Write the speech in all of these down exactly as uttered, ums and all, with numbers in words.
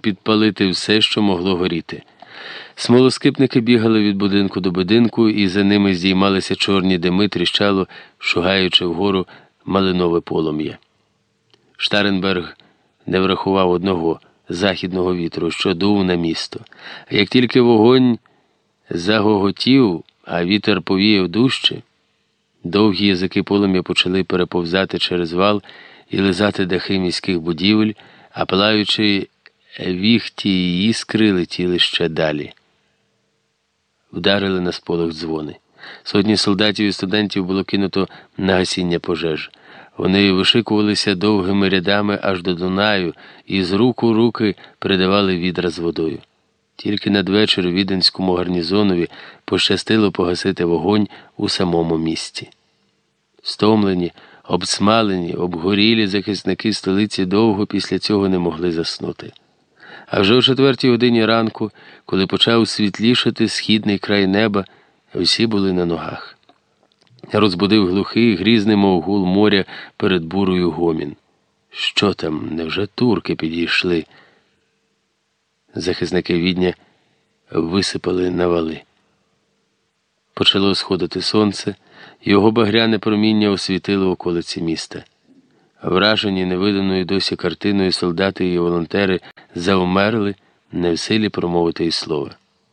підпалити все, що могло горіти. Смолоскипники бігали від будинку до будинку, і за ними здіймалися чорні дими, тріщало, шугаючи вгору малинове полум'я. Штаренберг не врахував одного – західного вітру, що дув на місто. Як тільки вогонь загоготів, а вітер повіяв дужче, довгі язики полум'я почали переповзати через вал і лизати дахи міських будівель, а палаючи віхті й іскри летіли ще далі. Вдарили на сполох дзвони. Сотні солдатів і студентів було кинуто на гасіння пожеж. Вони вишикувалися довгими рядами аж до Дунаю і з рук у руки передавали відра з водою. Тільки надвечір віденському гарнізонові пощастило погасити вогонь у самому місті. Стомлені, обсмалені, обгорілі захисники столиці довго після цього не могли заснути. А вже о четвертій годині ранку, коли почав світлішати східний край неба, всі були на ногах. Розбудив глухий, грізний, мов гул моря перед бурою гомін. Що там, невже турки підійшли? Захисники Відня висипали на вали. Почало сходити сонце, його багряне проміння освітило околиці міста. Вражені невиданою досі картиною, солдати і волонтери завмерли, не в силі промовити й слова.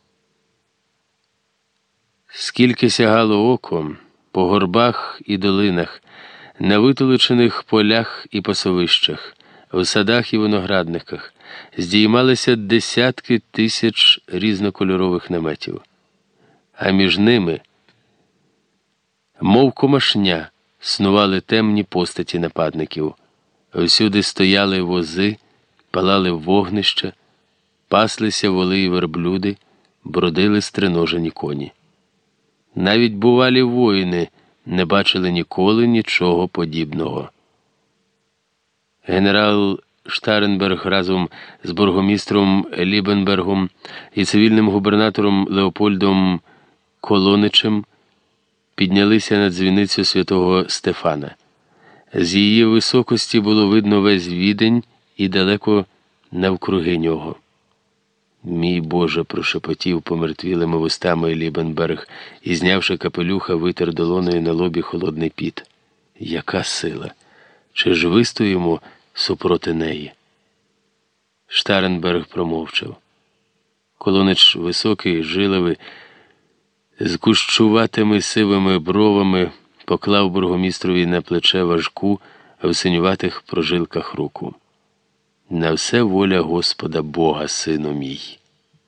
Скільки сягало оком, по горбах і долинах, на витолочених полях і пасовищах, в садах і виноградниках здіймалися десятки тисяч різнокольорових наметів. А між ними, мов комашня, снували темні постаті нападників. Всюди стояли вози, палали вогнища, паслися воли і верблюди, бродили стриножені коні. Навіть бувалі воїни не бачили ніколи нічого подібного. Генерал Штаренберг разом з бургомістром Лібенбергом і цивільним губернатором Леопольдом Колоничем піднялися на дзвіницю святого Стефана. З її високості було видно весь Відень і далеко навкруги нього. «Мій Боже!» – прошепотів помертвілими вустами Лібенберг і, знявши капелюха, витер долоною на лобі холодний піт. Яка сила! Чи ж вистоїмо супроти неї? Штаренберг промовчав. Колонич високий, жиловий, з кущуватими сивими бровами поклав бургомістрові на плече важку в синюватих прожилках руку. «На все воля Господа Бога, сину мій».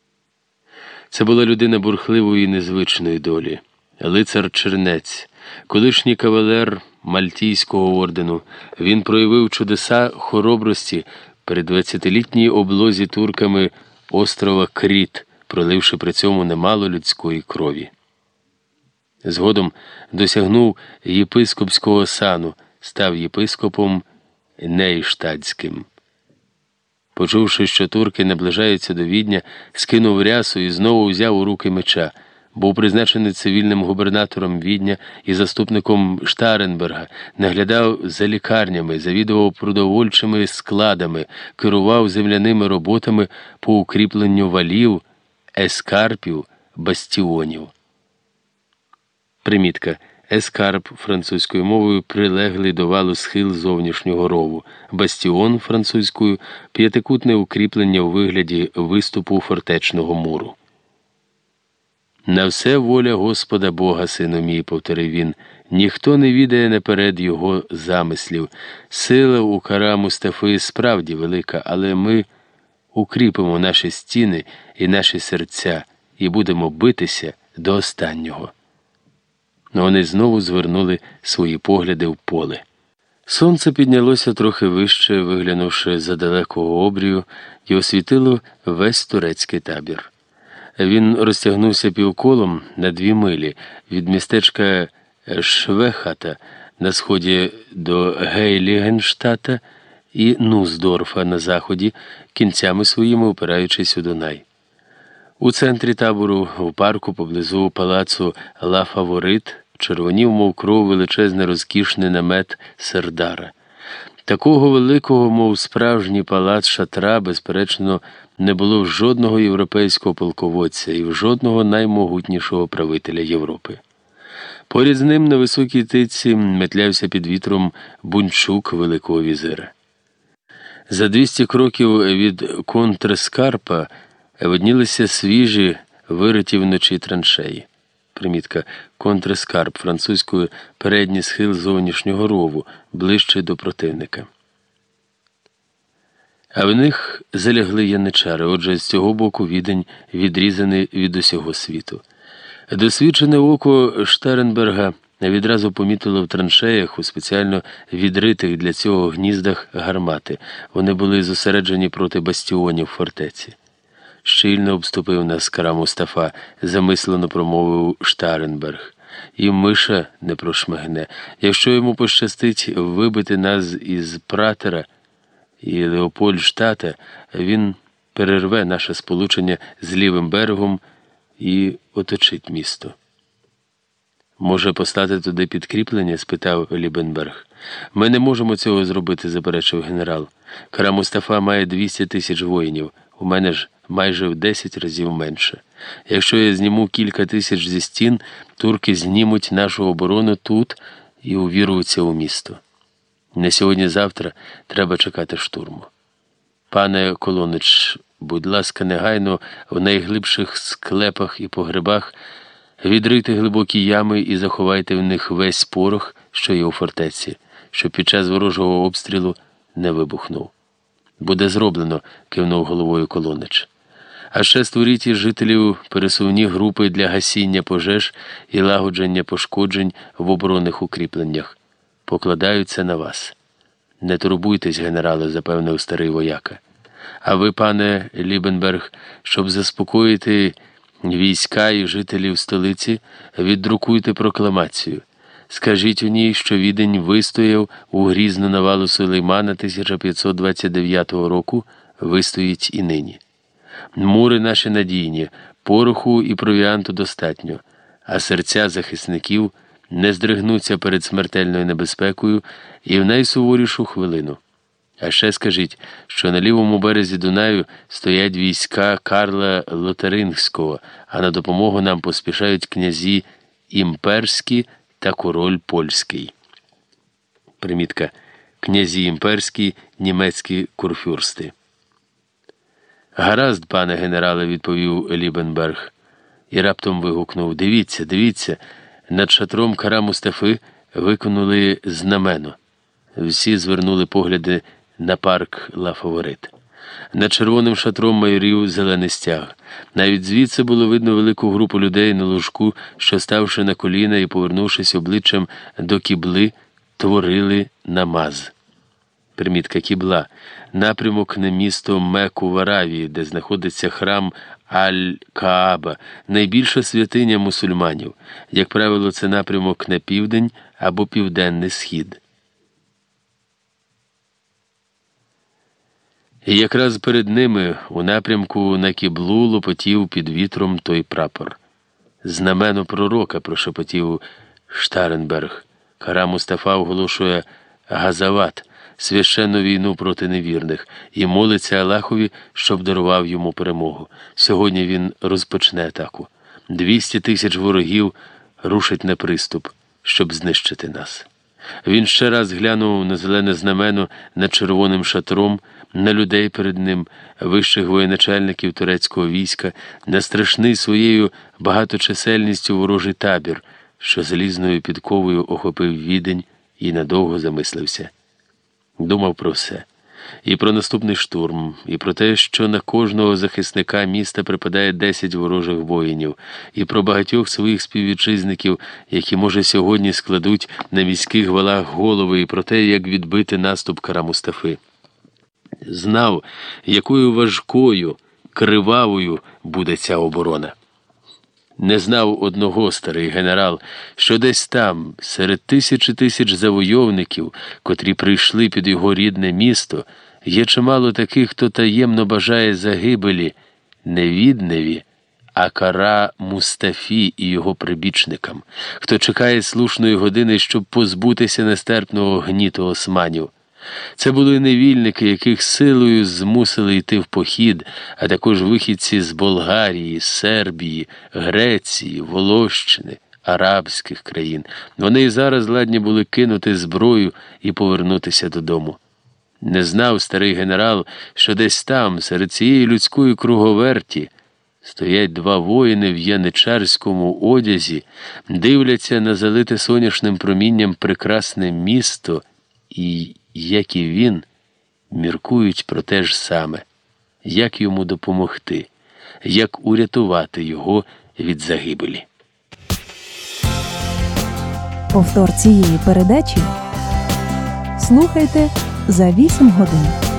Це була людина бурхливої і незвичної долі. Лицар Чернець, колишній кавалер Мальтійського ордену. Він проявив чудеса хоробрості при двадцятилітній облозі турками острова Кріт, проливши при цьому немало людської крові. Згодом досягнув єпископського сану, став єпископом Нейштадтським. Почувши, що турки наближаються до Відня, скинув рясу і знову взяв у руки меча. Був призначений цивільним губернатором Відня і заступником Штаренберга, наглядав за лікарнями, завідував продовольчими складами, керував земляними роботами по укріпленню валів, ескарпів, бастіонів. Примітка. Ескарп французькою мовою прилеглий до валу схил зовнішнього рову. Бастіон французькою – п'ятикутне укріплення у вигляді виступу фортечного муру. «На все воля Господа Бога, сину мій», – повторив він, – «ніхто не відає наперед його замислів. Сила у кара Мустафи справді велика, але ми укріпимо наші стіни і наші серця і будемо битися до останнього». Но вони знову звернули свої погляди в поле. Сонце піднялося трохи вище, виглянувши за далекого обрію, і освітило весь турецький табір. Він розтягнувся півколом на дві милі від містечка Швехата на сході до Гейлігенштата і Нуздорфа на заході, кінцями своїми опираючись у Дунай. У центрі табору, у парку поблизу палацу Ла Фаворит, червонів, мов кров, величезний розкішний намет Сердара. Такого великого, мов справжній палац шатра, безперечно, не було в жодного європейського полководця і в жодного наймогутнішого правителя Європи. Поряд з ним на високій тиці метлявся під вітром бунчук великого візира. За двісті кроків від контрскарпа виднілися свіжі, вириті вночі траншеї. Примітка. Контрскарп, французькою передній схил зовнішнього рову, ближче до противника. А в них залягли яничари, отже, з цього боку Відень відрізаний від усього світу. Досвідчене око Штаренберга відразу помітило в траншеях, у спеціально відритих для цього гніздах, гармати. Вони були зосереджені проти бастіонів фортеці. Щільно обступив нас Кара Мустафа, замислено промовив Штаренберг. І миша не прошмигне. Якщо йому пощастить вибити нас із Пратера і Леопольдштата, він перерве наше сполучення з лівим берегом і оточить місто. «Може послати туди підкріплення?» – спитав Лібенберг. «Ми не можемо цього зробити», – заперечив генерал. «Кара Мустафа має двісті тисяч воїнів, у мене ж майже в десять разів менше. Якщо я зніму кілька тисяч зі стін, турки знімуть нашу оборону тут і увіруються у місто. Не сьогодні-завтра треба чекати штурму. Пане Колонич, будь ласка, негайно в найглибших склепах і погребах відрийте глибокі ями і заховайте в них весь порох, що є у фортеці, щоб під час ворожого обстрілу не вибухнув». «Буде зроблено», – кивнув головою Колонич. «А ще створіть із жителів пересувні групи для гасіння пожеж і лагодження пошкоджень в оборонних укріпленнях. Покладаються на вас». «Не турбуйтесь, генерале», – запевнив старий вояка. «А ви, пане Лібенберг, щоб заспокоїти війська і жителів столиці, віддрукуйте прокламацію. Скажіть у ній, що Відень вистояв у грізну навалу Сулеймана тисяча п'ятсот двадцять дев'ятого року, вистоїть і нині. Мури наші надійні, пороху і провіанту достатньо, а серця захисників не здригнуться перед смертельною небезпекою і в найсуворішу хвилину. А ще скажіть, що на лівому березі Дунаю стоять війська Карла Лотарингського, а на допомогу нам поспішають князі імперські та король польський». Примітка. Князі імперські, німецькі курфюрсти. «Гаразд, пане генерале», – відповів Лібенберг. І раптом вигукнув: «Дивіться, дивіться!» Над шатром Кара Мустафи виконули знамено. Всі звернули погляди на парк Ла Фаворит. Над червоним шатром майорів зелений стяг. Навіть звідси було видно велику групу людей на ложку, що, ставши на коліна і повернувшись обличчям до кібли, творили намаз. Примітка. Кібла – напрямок на місто Мекку в Аравії, де знаходиться храм Аль-Кааба, найбільша святиня мусульманів. Як правило, це напрямок на південь або південний схід. І якраз перед ними, у напрямку на кіблу, лопотів під вітром той прапор. «Знамено пророка», – прошепотів Штаренберг. Кара Мустафа оголошує газават, священну війну проти невірних, і молиться Аллахові, щоб дарував йому перемогу. Сьогодні він розпочне атаку. Двісті тисяч ворогів рушать на приступ, щоб знищити нас. Він ще раз глянув на зелене знамено над червоним шатром, на людей перед ним, вищих воєначальників турецького війська, на страшний своєю багаточисельністю ворожий табір, що залізною підковою охопив Відень, і надовго замислився. Думав про все. І про наступний штурм, і про те, що на кожного захисника міста припадає десять ворожих воїнів, і про багатьох своїх співвітчизників, які, може, сьогодні складуть на міських валах голови, і про те, як відбити наступ Кара Мустафи. Знав, якою важкою, кривавою буде ця оборона. Не знав одного, старий генерал, що десь там, серед тисячі тисяч завойовників, котрі прийшли під його рідне місто, є чимало таких, хто таємно бажає загибелі не Відневі, а Кара Мустафі і його прибічникам, хто чекає слушної години, щоб позбутися нестерпного гніту османів. Це були невільники, яких силою змусили йти в похід, а також вихідці з Болгарії, Сербії, Греції, Волощини, арабських країн. Вони і зараз ладні були кинути зброю і повернутися додому. Не знав старий генерал, що десь там, серед цієї людської круговерті, стоять два воїни в яничарському одязі, дивляться на залите сонячним промінням прекрасне місто і, як і він, міркують про те ж саме, як йому допомогти, як урятувати його від загибелі. Повтор цієї передачі слухайте за вісім годин.